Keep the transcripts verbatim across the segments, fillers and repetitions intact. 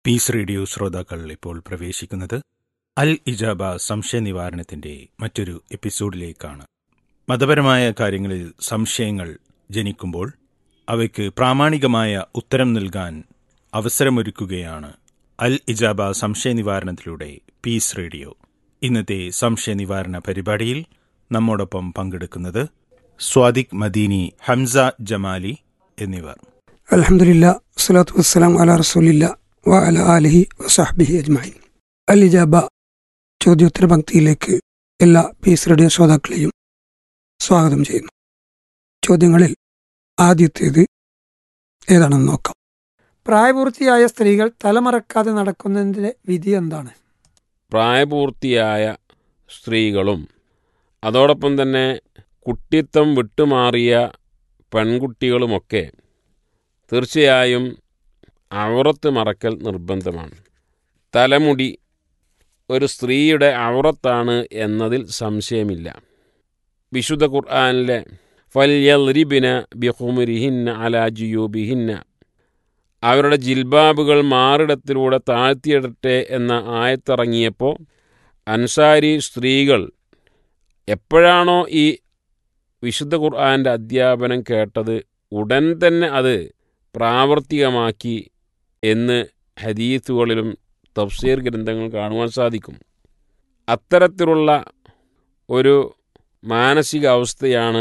Piece radio ശ്രോതാക്കൾ ഇപ്പോൾ പ്രവേശിക്കുന്നത് അൽ ഇജാബ സംശയ നിവാരണത്തിന്റെ മറ്റൊരു എപ്പിസോഡിലേക്കാണ്. മതപരമായ കാര്യങ്ങളിൽ സംശയങ്ങൾ ജനിക്കുമ്പോൾ അവയ്ക്ക് പ്രാമാണികമായ ഉത്തരം നൽകാൻ അവസരമൊരുക്കുകയാണ് അൽ ഇജാബ സംശയ നിവാരണത്തിലൂടെ പീസ് റേഡിയോ. ഇന്നത്തെ സംശയ നിവാരണ പരിപാടിയിൽ നമ്മോടൊപ്പം പങ്കെടുക്കുന്നത് സ്വാദിഖ് മദീനി, ഹംസ ജമാലി എന്നിവർ. അൽഹംദുലില്ലാ, സ്വലാത്തു വസ്സലാം അലാ റസൂലില്ലാ വ അലാ ആലിഹി വസഹ്ബിഹി അജ്മഈൻ. അൽ ഇജാബ ചോദ്യോത്തര പങ്ക്തിയിലേക്ക് എല്ലാ പീസ് റേഡിയോ ശ്രോതാക്കളെയും സ്വാഗതം ചെയ്യുന്നു. ചോദ്യങ്ങളിൽ ആദ്യത്തേത് ഏതാണെന്ന് നോക്കാം. പ്രായപൂർത്തിയായ സ്ത്രീകൾ തലമറക്കാതെ നടക്കുന്നതിൻ്റെ വിധി എന്താണ്? പ്രായപൂർത്തിയായ സ്ത്രീകളും അതോടൊപ്പം തന്നെ കുട്ടിത്തം വിട്ടുമാറിയ പെൺകുട്ടികളുമൊക്കെ തീർച്ചയായും ഔറത്ത് മറക്കൽ നിർബന്ധമാണ്. തലമുടി ഒരു സ്ത്രീയുടെ ഔറത്താണ് എന്നതിൽ സംശയമില്ല. വിശുദ്ധ ഖുർആനിലെ ഫൽയദ്രിബ്ന ബിഖുമുരിഹിന്ന അലാ ജുയൂബിഹിന്ന, അവരുടെ ജിൽബാബുകൾ മാറിടത്തിലൂടെ താഴ്ത്തിയിടട്ടെ എന്ന ആയത്തിറങ്ങിയപ്പോൾ അൻസാരി സ്ത്രീകൾ എപ്പോഴാണോ ഈ വിശുദ്ധ ഖുർആൻ്റെ അധ്യാപനം കേട്ടത് ഉടൻ തന്നെ അത് പ്രാവർത്തികമാക്കി എന്ന് ഹദീസുകളിലും തഫ്സീർ ഗ്രന്ഥങ്ങൾ കാണുവാൻ സാധിക്കും. അത്തരത്തിലുള്ള ഒരു മാനസിക അവസ്ഥയാണ്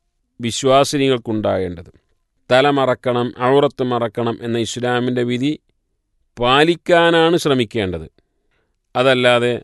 വിശ്വാസിനികൾക്കുണ്ടാകേണ്ടത്. തല മറക്കണം, ഔറത്ത് മറക്കണം എന്ന ഇസ്ലാമിൻ്റെ വിധി പാലിക്കാനാണ് ശ്രമിക്കേണ്ടത്. അതല്ലാതെ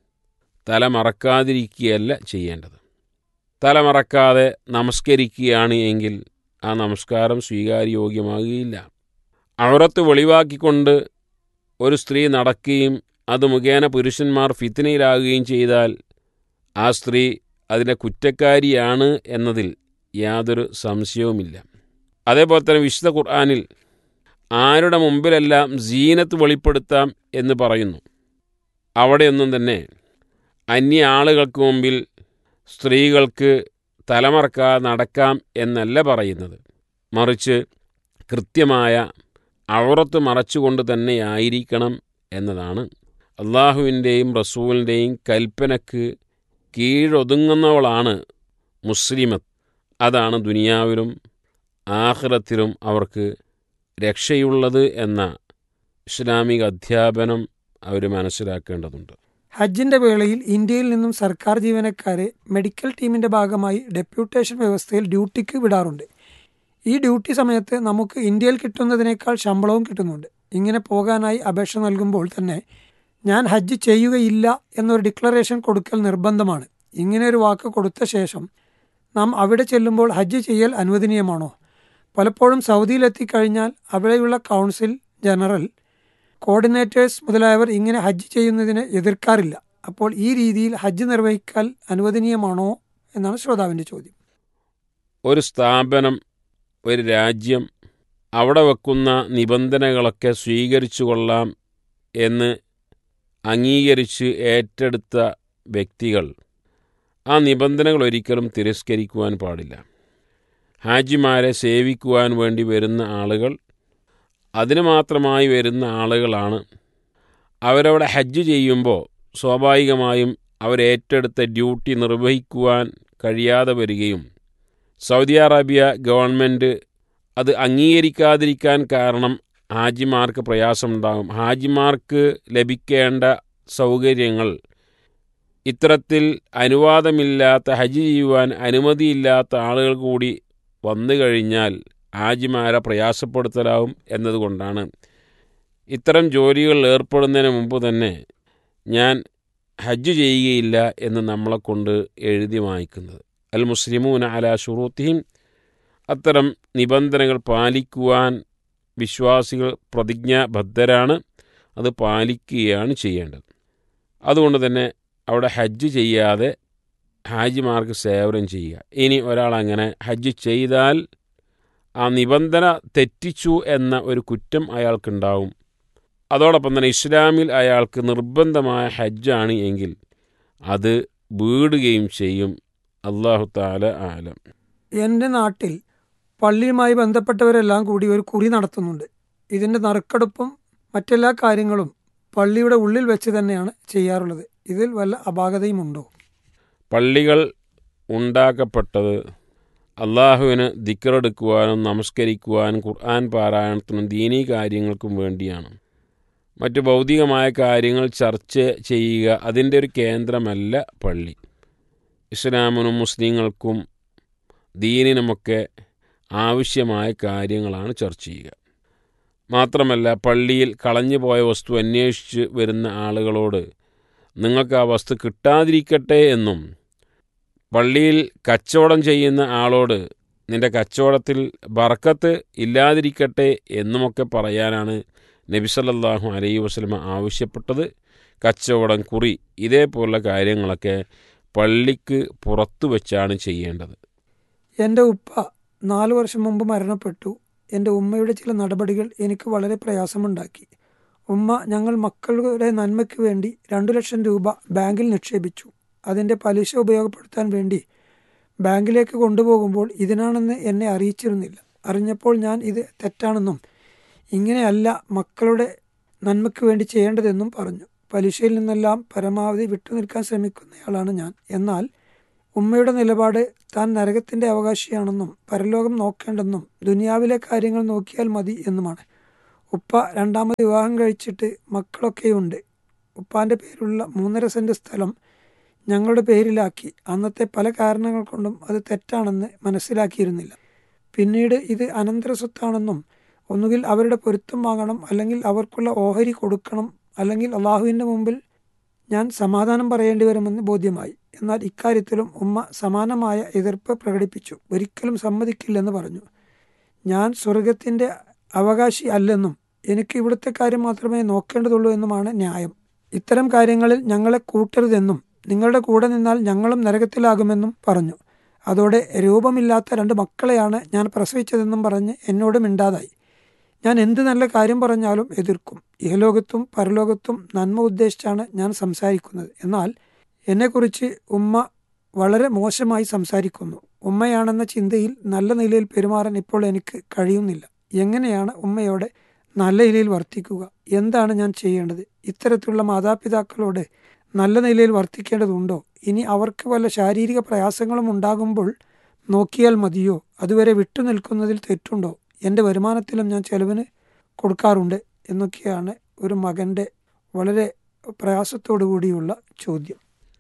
തല മറക്കാതിരിക്കുകയല്ല ചെയ്യേണ്ടത്. തല മറക്കാതെ നമസ്കരിക്കുകയാണ് എങ്കിൽ ആ നമസ്കാരം സ്വീകാര്യോഗ്യമാകുകയില്ല. ഔറത്ത് വെളിവാക്കിക്കൊണ്ട് ഒരു സ്ത്രീ നടക്കുകയും അത് മുഖേന പുരുഷന്മാർ ഫിത്നയിലാകുകയും ചെയ്താൽ ആ സ്ത്രീ അതിൻ്റെ കുറ്റക്കാരിയാണ് എന്നതിൽ യാതൊരു സംശയവുമില്ല. അതേപോലെ തന്നെ വിശുദ്ധ ഖുർആനിൽ ആരുടെ മുമ്പിലെല്ലാം സീനത്ത് വെളിപ്പെടുത്താം എന്ന് പറയുന്നു. അവിടെയൊന്നും തന്നെ അന്യ ആളുകൾക്ക് മുമ്പിൽ സ്ത്രീകൾക്ക് തലമറക്കാതെ നടക്കാം എന്നല്ല പറയുന്നത്. മറിച്ച് കൃത്യമായ ഔറത്ത് മറച്ചുകൊണ്ട് തന്നെയായിരിക്കണം എന്നതാണ്. അള്ളാഹുവിൻ്റെയും റസൂലിൻ്റെയും കൽപ്പനക്ക് കീഴൊതുങ്ങുന്നവളാണ് മുസ്ലിമത്ത്. അതാണ് ദുനിയാവിലും ആഖിറത്തിലും അവർക്ക് രക്ഷയുള്ളത് എന്ന ഇസ്ലാമിക അധ്യാപനം അവർ മനസ്സിലാക്കേണ്ടതുണ്ട്. ഹജ്ജിന്റെ വേളയിൽ ഇന്ത്യയിൽ നിന്നും സർക്കാർ ജീവനക്കാരെ മെഡിക്കൽ ടീമിന്റെ ഭാഗമായി ഡെപ്യൂട്ടേഷൻ വ്യവസ്ഥയിൽ ഡ്യൂട്ടിക്ക് വിടാറുണ്ട്. ഈ ഡ്യൂട്ടി സമയത്ത് നമുക്ക് ഇന്ത്യയിൽ കിട്ടുന്നതിനേക്കാൾ ശമ്പളവും കിട്ടുന്നുണ്ട്. ഇങ്ങനെ പോകാനായി അപേക്ഷ നൽകുമ്പോൾ തന്നെ ഞാൻ ഹജ്ജ് ചെയ്യുകയില്ല എന്നൊരു ഡിക്ലറേഷൻ കൊടുക്കൽ നിർബന്ധമാണ്. ഇങ്ങനെ ഒരു വാക്ക് കൊടുത്ത ശേഷം നാം അവിടെ ചെല്ലുമ്പോൾ ഹജ്ജ് ചെയ്യൽ അനുവദനീയമാണോ? പലപ്പോഴും സൗദിയിലെത്തിക്കഴിഞ്ഞാൽ അവിടെയുള്ള കൗൺസിൽ ജനറൽ, കോർഡിനേറ്റേഴ്സ് മുതലായവർ ഇങ്ങനെ ഹജ്ജ് ചെയ്യുന്നതിനെ എതിർക്കാറില്ല. അപ്പോൾ ഈ രീതിയിൽ ഹജ്ജ് നിർവഹിക്കാൻ അനുവദനീയമാണോ എന്നാണ് ശ്രോതാവിൻ്റെ ചോദ്യം. ഒരു സ്ഥാപനം, ഒരു രാജ്യം അവിടെ വെക്കുന്ന നിബന്ധനകളൊക്കെ സ്വീകരിച്ചു കൊള്ളാം എന്ന് അംഗീകരിച്ച് ഏറ്റെടുത്ത വ്യക്തികൾ ആ നിബന്ധനകൾ ഒരിക്കലും തിരസ്കരിക്കുവാൻ പാടില്ല. ഹാജിമാരെ സേവിക്കുവാൻ വേണ്ടി വരുന്ന ആളുകൾ അതിന് മാത്രമായി വരുന്ന ആളുകളാണ്. അവരവിടെ ഹജ്ജ് ചെയ്യുമ്പോൾ സ്വാഭാവികമായും അവരേറ്റെടുത്ത ഡ്യൂട്ടി നിർവഹിക്കുവാൻ കഴിയാതെ വരികയും സൗദി അറേബ്യ ഗവൺമെൻറ് അത് അംഗീകരിക്കാതിരിക്കാൻ കാരണം ഹാജിമാർക്ക് പ്രയാസമുണ്ടാകും. ഹാജിമാർക്ക് ലഭിക്കേണ്ട സൗകര്യങ്ങൾ ഇത്തരത്തിൽ അനുവാദമില്ലാത്ത, ഹജ്ജ് ചെയ്യുവാൻ അനുമതിയില്ലാത്ത ആളുകൾ കൂടി വന്നു കഴിഞ്ഞാൽ ഹാജിമാരെ പ്രയാസപ്പെടുത്തലാവും എന്നതുകൊണ്ടാണ് ഇത്തരം ജോലികളിൽ ഏർപ്പെടുന്നതിന് മുമ്പ് തന്നെ ഞാൻ ഹജ്ജ് ചെയ്യുകയില്ല എന്ന് നമ്മളെക്കൊണ്ട് എഴുതി വായിക്കുന്നത്. അൽ മുസ്ലിമൂന അലാ ശുറൂത്തിഹിം, അത്തരം നിബന്ധനകൾ പാലിക്കുവാൻ വിശ്വാസികൾ പ്രതിജ്ഞാബദ്ധരാണ്. അത് പാലിക്കുകയാണ് ചെയ്യേണ്ടത്. അതുകൊണ്ട് തന്നെ അവിടെ ഹജ്ജ് ചെയ്യാതെ ഹാജിമാർക്ക് സേവനം ചെയ്യുക. ഇനി ഒരാൾ അങ്ങനെ ഹജ്ജ് ചെയ്താൽ ആ നിബന്ധന തെറ്റിച്ചു എന്ന ഒരു കുറ്റം അയാൾക്കുണ്ടാവും. അതോടൊപ്പം തന്നെ ഇസ്ലാമിൽ അയാൾക്ക് നിർബന്ധമായ ഹജ്ജാണ് എങ്കിൽ അത് വീടുകയും ചെയ്യും. അല്ലാഹു തആല ആലം. എൻ്റെ നാട്ടിൽ പള്ളിയുമായി ബന്ധപ്പെട്ടവരെല്ലാം കൂടി ഒരു കുറി നടത്തുന്നുണ്ട്. ഇതിൻ്റെ നറുക്കെടുപ്പും മറ്റെല്ലാ കാര്യങ്ങളും പള്ളിയുടെ ഉള്ളിൽ വെച്ച് തന്നെയാണ് ചെയ്യാറുള്ളത്. ഇതിൽ വല്ല അപാകതയുമുണ്ടോ? പള്ളികൾ ഉണ്ടാക്കപ്പെട്ടത് അള്ളാഹുവിന് ദിക്റെടുക്കുവാനും നമസ്കരിക്കുവാനും ഖുർആൻ പാരായണത്തിനും ദീനീ കാര്യങ്ങൾക്കും വേണ്ടിയാണ്. മറ്റു ഭൗതികമായ കാര്യങ്ങൾ ചർച്ച ചെയ്യുക അതിൻ്റെ ഒരു കേന്ദ്രമല്ല പള്ളി. ഇസ്ലാമിനും മുസ്ലിങ്ങൾക്കും ദീനിനുമൊക്കെ ആവശ്യമായ കാര്യങ്ങളാണ് ചർച്ച ചെയ്യുക. മാത്രമല്ല പള്ളിയിൽ കളഞ്ഞു പോയ വസ്തു അന്വേഷിച്ച് വരുന്ന ആളുകളോട് നിങ്ങൾക്ക് ആ വസ്തു കിട്ടാതിരിക്കട്ടെ എന്നും, പള്ളിയിൽ കച്ചവടം ചെയ്യുന്ന ആളോട് നിൻ്റെ കച്ചവടത്തിൽ ബർക്കത്ത് ഇല്ലാതിരിക്കട്ടെ എന്നുമൊക്കെ പറയാനാണ് നബി സല്ലല്ലാഹു അലൈഹി വസല്ലം ആവശ്യപ്പെട്ടത്. കച്ചവടം, കുറി, ഇതേപോലുള്ള കാര്യങ്ങളൊക്കെ പള്ളിക്ക് പുറത്തു വെച്ചാണ് ചെയ്യേണ്ടത്. എൻ്റെ ഉപ്പ നാല് വർഷം മുമ്പ് മരണപ്പെട്ടു. എൻ്റെ ഉമ്മയുടെ ചില നടപടികൾ എനിക്ക് വളരെ പ്രയാസമുണ്ടാക്കി. ഉമ്മ ഞങ്ങൾ മക്കളുടെ നന്മയ്ക്ക് വേണ്ടി രണ്ടു ലക്ഷം രൂപ ബാങ്കിൽ നിക്ഷേപിച്ചു. അതിൻ്റെ പലിശ ഉപയോഗപ്പെടുത്താൻ വേണ്ടി ബാങ്കിലേക്ക് കൊണ്ടുപോകുമ്പോൾ ഇതിനാണെന്ന് എന്നെ അറിയിച്ചിരുന്നില്ല. അറിഞ്ഞപ്പോൾ ഞാൻ ഇത് തെറ്റാണെന്നും ഇങ്ങനെയല്ല മക്കളുടെ നന്മയ്ക്ക് വേണ്ടി ചെയ്യേണ്ടതെന്നും പറഞ്ഞു. പലിശയിൽ നിന്നെല്ലാം പരമാവധി വിട്ടുനിൽക്കാൻ ശ്രമിക്കുന്നയാളാണ് ഞാൻ. എന്നാൽ ഉമ്മയുടെ നിലപാട് താൻ നരകത്തിൻ്റെ അവകാശിയാണെന്നും പരലോകം നോക്കേണ്ടെന്നും ദുനിയാവിലെ കാര്യങ്ങൾ നോക്കിയാൽ മതി എന്നുമാണ്. ഉപ്പ രണ്ടാമത് വിവാഹം കഴിച്ചിട്ട് മക്കളൊക്കെയുണ്ട്. ഉപ്പാൻ്റെ പേരുള്ള മൂന്നര സെൻറ്റ് സ്ഥലം ഞങ്ങളുടെ പേരിലാക്കി. അന്നത്തെ പല കാരണങ്ങൾ കൊണ്ടും അത് തെറ്റാണെന്ന് മനസ്സിലാക്കിയിരുന്നില്ല. പിന്നീട് ഇത് അനന്തര സ്വത്താണെന്നും ഒന്നുകിൽ അവരുടെ പൊരുത്തം വാങ്ങണം, അല്ലെങ്കിൽ അവർക്കുള്ള ഓഹരി കൊടുക്കണം, അല്ലെങ്കിൽ അള്ളാഹുവിൻ്റെ മുമ്പിൽ ഞാൻ സമാധാനം പറയേണ്ടി വരുമെന്ന് ബോധ്യമായി. എന്നാൽ ഇക്കാര്യത്തിലും ഉമ്മ സമാനമായ എതിർപ്പ് പ്രകടിപ്പിച്ചു. ഒരിക്കലും സമ്മതിക്കില്ലെന്ന് പറഞ്ഞു. ഞാൻ സ്വർഗത്തിൻ്റെ അവകാശി അല്ലെന്നും എനിക്ക് ഇവിടുത്തെ കാര്യം മാത്രമേ നോക്കേണ്ടതുള്ളൂ എന്നുമാണ് ന്യായം. ഇത്തരം കാര്യങ്ങളിൽ ഞങ്ങളെ കൂട്ടരുതെന്നും നിങ്ങളുടെ കൂടെ നിന്നാൽ ഞങ്ങളും നരകത്തിലാകുമെന്നും പറഞ്ഞു. അതോടെ രൂപമില്ലാത്ത രണ്ട് മക്കളെയാണ് ഞാൻ പ്രസവിച്ചതെന്നും പറഞ്ഞ് എന്നോട് മിണ്ടാതായി. ഞാൻ എന്ത് നല്ല കാര്യം പറഞ്ഞാലും എതിർക്കും. ഇഹലോകത്തും പരലോകത്തും നന്മ ഉദ്ദേശിച്ചാണ് ഞാൻ സംസാരിക്കുന്നത്. എന്നാൽ എന്നെക്കുറിച്ച് ഉമ്മ വളരെ മോശമായി സംസാരിക്കുന്നു. ഉമ്മയാണെന്ന ചിന്തയിൽ നല്ല നിലയിൽ പെരുമാറാൻ ഇപ്പോൾ എനിക്ക് കഴിയുന്നില്ല. എങ്ങനെയാണ് ഉമ്മയോടെ നല്ല നിലയിൽ വർത്തിക്കുക? എന്താണ് ഞാൻ ചെയ്യേണ്ടത്? ഇത്തരത്തിലുള്ള മാതാപിതാക്കളോട് നല്ല നിലയിൽ വർത്തിക്കേണ്ടതുണ്ടോ? ഇനി അവർക്ക് വല്ല ശാരീരിക പ്രയാസങ്ങളും ഉണ്ടാകുമ്പോൾ നോക്കിയാൽ മതിയോ? അതുവരെ വിട്ടുനിൽക്കുന്നതിൽ തെറ്റുണ്ടോ? എൻ്റെ വരുമാനത്തിലും ഞാൻ ചെലവിന് കൊടുക്കാറുണ്ട് എന്നൊക്കെയാണ് ഒരു മകൻ്റെ വളരെ പ്രയാസത്തോടു കൂടിയുള്ള ചോദ്യം.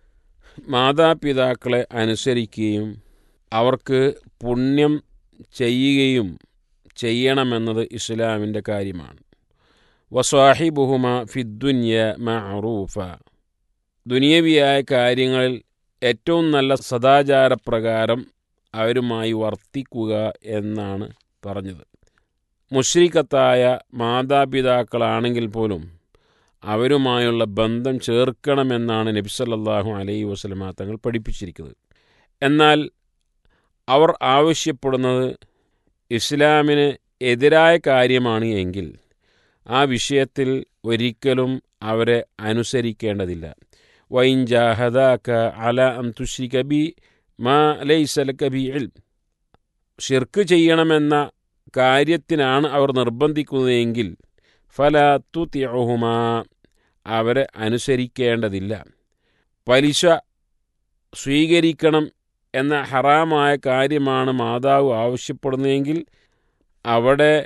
മാതാപിതാക്കളെ അനുസരിക്കുകയും അവർക്ക് പുണ്യം ചെയ്യുകയും ചെയ്യണമെന്നത് ഇസ്ലാമിൻ്റെ കാര്യമാണ്. വസ്വാഹിബുഹുമ ഫിദ്ദുന്യ മഅറൂഫ. ദുനിയവിയായ കാര്യങ്ങളിൽ ഏറ്റവും നല്ല സദാചാരപ്രകാരം അവരുമായി വർത്തിക്കുക എന്നാണ് പറഞ്ഞത്. മുശ്രിക്കത്തായ മാതാപിതാക്കളാണെങ്കിൽ പോലും അവരുമായുള്ള ബന്ധം ചേർക്കണമെന്നാണ് നബി സല്ലല്ലാഹു അലൈഹി വസല്ലം തങ്ങൾ പഠിപ്പിച്ചിരിക്കുന്നത്. എന്നാൽ അവർ ആവശ്യപ്പെടുന്നത് ഇസ്ലാമിന് എതിരായ കാര്യമാണ് എങ്കിൽ ആ വിഷയത്തിൽ ഒരിക്കലും അവരെ അനുസരിക്കേണ്ടതില്ല. വൈൻ ജാഹദാക അല അൻ തുശ്രിക ബി മാ ലൈസ ലക ബി ഇൽം. ശിർക്ക് ചെയ്യണമെന്ന കാര്യത്തിനാണ് അവർ നിർബന്ധിക്കുന്നതെങ്കിൽ ഫലാ തുതിഉഹുമാ, അവരെ അനുസരിക്കേണ്ടതില്ല. പലിശ സ്വീകരിക്കണം എന്ന ഹറാമായ കാര്യമാണ് മാതാവ് ആവശ്യപ്പെടുന്നതെങ്കിൽ അവിടെ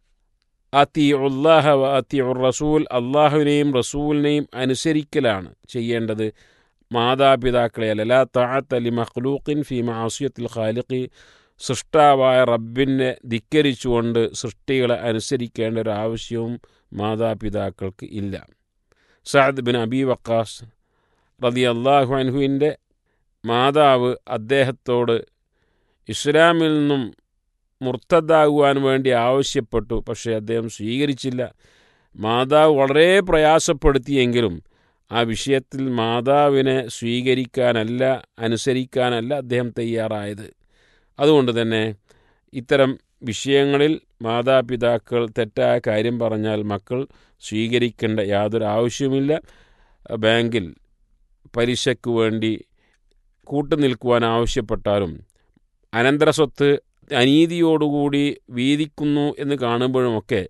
അത്തിഉല്ലാഹ വ അത്തിഉർ റസൂൽ, അള്ളാഹുവിനെയും റസൂലിനെയും അനുസരിക്കലാണ് ചെയ്യേണ്ടത്, മാതാപിതാക്കളെ അല്ല. ലാ തഅത ലി മഖ്ലൂഖിൻ ഫി മഅസിയത്തിൽ ഖാലിഖി. സൃഷ്ടാവായ റബ്ബിനെ ധിക്കരിച്ചുകൊണ്ട് സൃഷ്ടികളെ അനുസരിക്കേണ്ട ഒരു ആവശ്യവും മാതാപിതാക്കൾക്ക് ഇല്ല. സഅദ് ബിൻ അബി വഖാസ് റളിയല്ലാഹു അൻഹുവിൻ്റെ മാതാവ് അദ്ദേഹത്തോട് ഇസ്ലാമിൽ നിന്നും മുർത്തദാകുവാൻ വേണ്ടി ആവശ്യപ്പെട്ടു. പക്ഷേ അദ്ദേഹം സ്വീകരിച്ചില്ല. മാതാവ് വളരെ പ്രയാസപ്പെടുത്തിയെങ്കിലും ആ വിഷയത്തിൽ മാതാവിനെ സ്വീകരിക്കാനല്ല അനുസരിക്കാനല്ല അദ്ദേഹം തയ്യാറായത്. അതുകൊണ്ട് തന്നെ ഇത്തരം വിഷയങ്ങളിൽ മാതാപിതാക്കൾ തെറ്റായ കാര്യം പറഞ്ഞാൽ മക്കൾ സ്വീകരിക്കേണ്ട യാതൊരു ആവശ്യവുമില്ല. ബാങ്കിൽ പലിശയ്ക്ക് വേണ്ടി കൂട്ടുനിൽക്കുവാൻ ആവശ്യപ്പെട്ടാലും അനന്തരസ്വത്ത് അനീതിയോടുകൂടി വീതിക്കുന്നു എന്ന് കാണുമ്പോഴുമൊക്കെ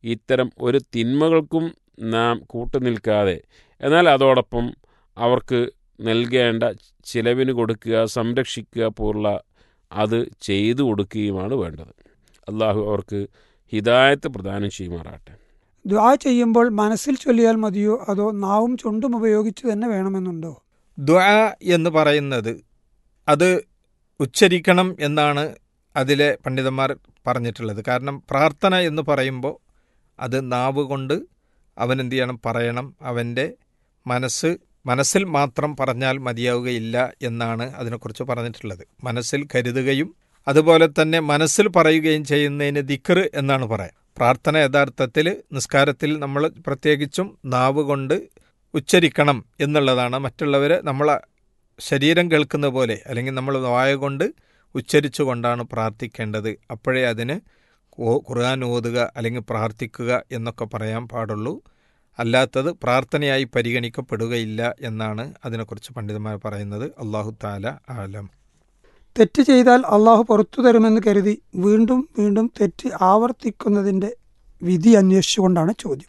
ഇത്തരം ഒരു തിന്മകൾക്കും നാം കൂട്ടുനിൽക്കാതെ, എന്നാൽ അതോടൊപ്പം അവർക്ക് നൽകേണ്ട ചിലവിന് കൊടുക്കുക, സംരക്ഷിക്കുക പോലുള്ള അത് ചെയ്തു കൊടുക്കുകയുമാണ് വേണ്ടത്. അള്ളാഹു അവർക്ക് ഹിദായത്ത് പ്രദാനം ചെയ്യുമാറാട്ടെ. ദുആ ചെയ്യുമ്പോൾ മനസ്സിൽ ചൊല്ലിയാൽ മതിയോ അതോ നാവും ചുണ്ടും ഉപയോഗിച്ച് തന്നെ വേണമെന്നുണ്ടോ? ദുആ എന്ന് പറയുന്നത് അത് ഉച്ചരിക്കണം എന്നാണ് അതിലെ പണ്ഡിതന്മാർ പറഞ്ഞിട്ടുള്ളത്. കാരണം പ്രാർത്ഥന എന്ന് പറയുമ്പോൾ അത് നാവ് കൊണ്ട് അവൻ എന്ത് ചെയ്യണം, പറയണം. അവൻ്റെ മനസ്സ് മനസ്സിൽ മാത്രം പറഞ്ഞാൽ മതിയാവുകയില്ല എന്നാണ് അതിനെക്കുറിച്ച് പറഞ്ഞിട്ടുള്ളത്. മനസ്സിൽ കരുതുകയും അതുപോലെ തന്നെ മനസ്സിൽ പറയുകയും ചെയ്യുന്നതിന് ദിക്ർ എന്നാണ് പറയാം. പ്രാർത്ഥന യഥാർത്ഥത്തിൽ നിസ്കാരത്തിൽ നമ്മൾ പ്രത്യേകിച്ചും നാവ് കൊണ്ട് ഉച്ചരിക്കണം എന്നുള്ളതാണ്. മറ്റുള്ളവർ നമ്മളെ ശരീരം കേൾക്കുന്ന പോലെ അല്ലെങ്കിൽ നമ്മൾ വായ കൊണ്ട് ഉച്ചരിച്ചു കൊണ്ടാണ് പ്രാർത്ഥിക്കേണ്ടത്. അപ്പോഴേ അതിന് ഖുർആൻ ഓതുക അല്ലെങ്കിൽ പ്രാർത്ഥിക്കുക എന്നൊക്കെ പറയാൻ പാടുള്ളൂ. അല്ലാത്തത് പ്രാർത്ഥനയായി പരിഗണിക്കപ്പെടുകയില്ല എന്നാണ് അതിനെക്കുറിച്ച് പണ്ഡിതന്മാർ പറയുന്നത്. അല്ലാഹു തആല ആലം. തെറ്റ് ചെയ്താൽ അള്ളാഹു പുറത്തു തരുമെന്ന് കരുതി വീണ്ടും വീണ്ടും തെറ്റ് ആവർത്തിക്കുന്നതിൻ്റെ വിധി അന്വേഷിച്ചുകൊണ്ടാണ് ചോദ്യം.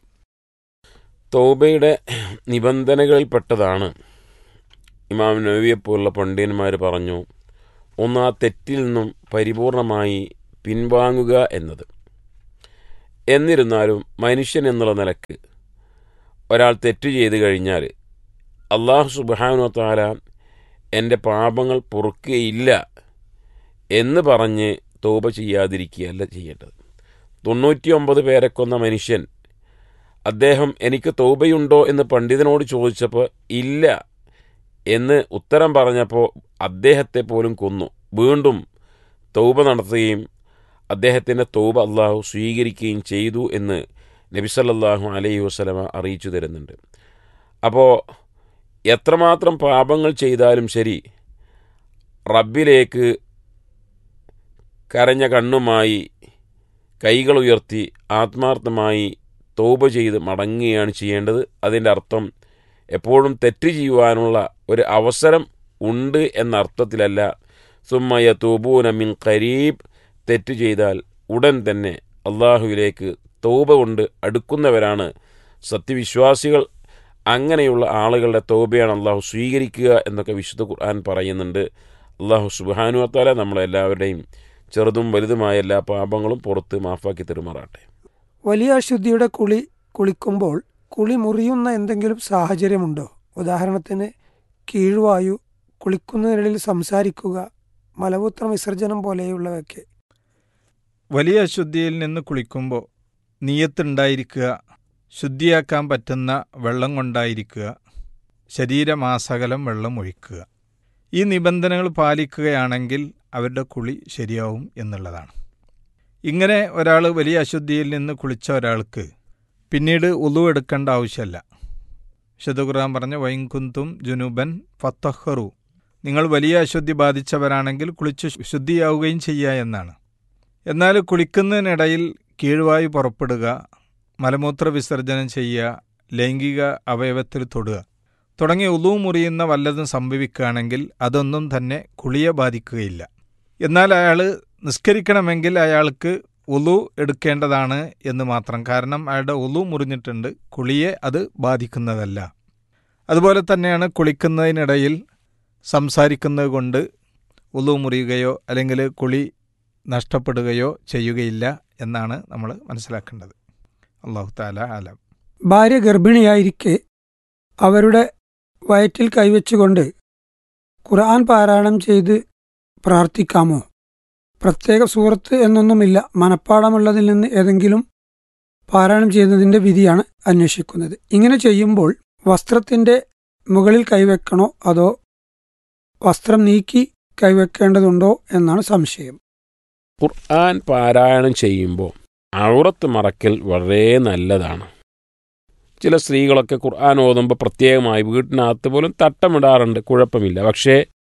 തൗബയുടെ നിബന്ധനകളിൽപ്പെട്ടതാണ് ഇമാം നവവിയെപ്പോലുള്ള പണ്ഡിതന്മാർ പറഞ്ഞു, ഒന്ന് ആ തെറ്റിൽ നിന്നും പരിപൂർണമായി പിൻവാങ്ങുക എന്നത്. എന്നിരുന്നാലും മനുഷ്യൻ എന്നുള്ള നിലക്ക് ഒരാൾ തെറ്റ് ചെയ്ത് കഴിഞ്ഞാൽ അല്ലാഹു സുബ്ഹാനഹു വ തആല എൻ്റെ പാപങ്ങൾ പൊറുക്കുകയില്ല എന്ന് പറഞ്ഞ് തൗബ ചെയ്യാതിരിക്കുകയല്ല ചെയ്യേണ്ടത്. തൊണ്ണൂറ്റി ഒമ്പത് പേരെ കൊന്ന മനുഷ്യൻ അദ്ദേഹം എനിക്ക് തൗബയുണ്ടോ എന്ന് പണ്ഡിതനോട് ചോദിച്ചപ്പോൾ ഇല്ല എന്ന് ഉത്തരം പറഞ്ഞപ്പോൾ അദ്ദേഹത്തെ പോലും കൊന്നു. വീണ്ടും തൗബ നടത്തുകയും അദ്ദേഹത്തിൻ്റെ തൗബ അള്ളാഹു സ്വീകരിക്കുകയും ചെയ്തു എന്ന് നബി സല്ലല്ലാഹു അലൈഹി വസല്ലമ അറിയിച്ചു തരുന്നുണ്ട്. അപ്പോൾ എത്രമാത്രം പാപങ്ങൾ ചെയ്താലും ശരി, റബ്ബിലേക്ക് കരഞ്ഞ കണ്ണുമായി കൈകൾ ഉയർത്തി ആത്മാർത്ഥമായി തൗബ ചെയ്ത് മടങ്ങുകയാണ് ചെയ്യേണ്ടത്. അതിൻ്റെ അർത്ഥം എപ്പോഴും തെറ്റ് ചെയ്യുവാനുള്ള ഒരു അവസരം ഉണ്ട് എന്ന അർത്ഥത്തിലല്ല. സുമ്മ യതൂബൂന മിൻ ഖരീബ്, തെറ്റ് ചെയ്താൽ ഉടൻ തന്നെ അള്ളാഹുവിലേക്ക് തൗബ കൊണ്ട് അടുക്കുന്നവരാണ് സത്യവിശ്വാസികൾ. അങ്ങനെയുള്ള ആളുകളുടെ തൗബയാണ് അള്ളാഹു സ്വീകരിക്കുക എന്നൊക്കെ വിശുദ്ധ ഖുർആൻ പറയുന്നുണ്ട്. അള്ളാഹു സുബ്ഹാനഹു വ തആല നമ്മളെല്ലാവരുടെയും ചെറുതും വലുതുമായ എല്ലാ പാപങ്ങളും പുറത്ത് മാഫാക്കി തെരുമാറാട്ടെ. വലിയ അശുദ്ധിയുടെ കുളി കുളിക്കുമ്പോൾ കുളി മുറിയുന്ന എന്തെങ്കിലും സാഹചര്യമുണ്ടോ? ഉദാഹരണത്തിന് കീഴ്വായു, കുളിക്കുന്നതിനിടയിൽ സംസാരിക്കുക, മലമൂത്ര വിസർജനം പോലെയുള്ളവയൊക്കെ. വലിയ അശുദ്ധിയിൽ നിന്ന് കുളിക്കുമ്പോൾ നിയ്യത്തുണ്ടായിരിക്കുക, ശുദ്ധിയാക്കാൻ പറ്റുന്ന വെള്ളം കൊണ്ടായിരിക്കുക, ശരീരമാസകലം വെള്ളം ഒഴിക്കുക. ഈ നിബന്ധനകൾ പാലിക്കുകയാണെങ്കിൽ അവരുടെ കുളി ശരിയാവും എന്നുള്ളതാണ്. ഇങ്ങനെ ഒരാൾ വലിയ അശുദ്ധിയിൽ നിന്ന് കുളിച്ച ഒരാൾക്ക് പിന്നീട് ഉളു എടുക്കേണ്ട ആവശ്യമല്ല. വിശുദ്ധ ഖുർആൻ പറഞ്ഞ വൈൻകുന്തും ജുനുബൻ ഫത്തഹ്റു, നിങ്ങൾ വലിയ അശുദ്ധി ബാധിച്ചവരാണെങ്കിൽ കുളിച്ച് ശുദ്ധിയാവുകയും ചെയ്യുക എന്നാണ്. എന്നാൽ കുളിക്കുന്നതിനിടയിൽ കീഴ്വായു പുറപ്പെടുക, മലമൂത്ര വിസർജനം ചെയ്യുക, ലൈംഗിക അവയവത്തിൽ തൊടുക തുടങ്ങി ഉളു മുറിയുന്ന വല്ലതും സംഭവിക്കുകയാണെങ്കിൽ അതൊന്നും തന്നെ കുളിയെ ബാധിക്കുകയില്ല. എന്നാൽ അയാൾ നിസ്കരിക്കണമെങ്കിൽ അയാൾക്ക് ഉളു എടുക്കേണ്ടതാണ് എന്ന് മാത്രം. കാരണം അയാളുടെ ഉളു മുറിഞ്ഞിട്ടുണ്ട്, കുളിയെ അത് ബാധിക്കുന്നതല്ല. അതുപോലെ തന്നെയാണ് കുളിക്കുന്നതിനിടയിൽ സംസാരിക്കുന്നത് കൊണ്ട് ഉളു മുറിയുകയോ അല്ലെങ്കിൽ കുളി നഷ്ടപ്പെടുകയോ ചെയ്യുകയില്ല എന്നാണ് നമ്മൾ മനസ്സിലാക്കേണ്ടത്. അല്ലാഹു തആല ആലം. ഭാര്യ ഗർഭിണിയായിരിക്കെ അവരുടെ വയറ്റിൽ കൈവച്ചുകൊണ്ട് ഖുർആൻ പാരായണം ചെയ്ത് പ്രാർത്ഥിക്കാമോ? പ്രത്യേക സൂറത്ത് എന്നൊന്നുമില്ല, മനപ്പാടമുള്ളതിൽ നിന്ന് ഏതെങ്കിലും പാരായണം ചെയ്യുന്നതിൻ്റെ വിധിയാണ് അന്വേഷിക്കുന്നത്. ഇങ്ങനെ ചെയ്യുമ്പോൾ വസ്ത്രത്തിൻ്റെ മുകളിൽ കൈവെക്കണോ അതോ വസ്ത്രം നീക്കി കൈവെക്കേണ്ടതുണ്ടോ എന്നാണ് സംശയം. ഖുർആൻ പാരായണം ചെയ്യുമ്പോൾ ഔറത്ത് മറക്കൽ വളരെ നല്ലതാണ്. ചില സ്ത്രീകളൊക്കെ ഖുർആൻ ഓതുമ്പോൾ പ്രത്യേകമായി വീട്ടിനകത്ത് പോലും തട്ടമിടാറുണ്ട്, കുഴപ്പമില്ല. പക്ഷേ